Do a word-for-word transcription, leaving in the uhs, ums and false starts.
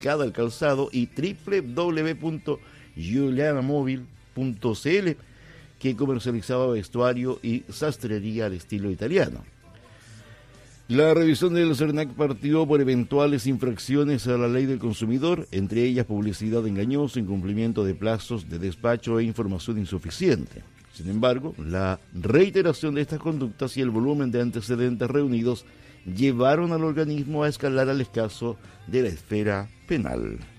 dedicada al calzado, y doble u doble u doble u punto giulianamobile punto c l, que comercializaba vestuario y sastrería al estilo italiano. La revisión del CERNAC partió por eventuales infracciones a la ley del consumidor, entre ellas publicidad engañosa, incumplimiento de plazos de despacho e información insuficiente. Sin embargo, la reiteración de estas conductas y el volumen de antecedentes reunidos llevaron al organismo a escalar al caso de la esfera penal.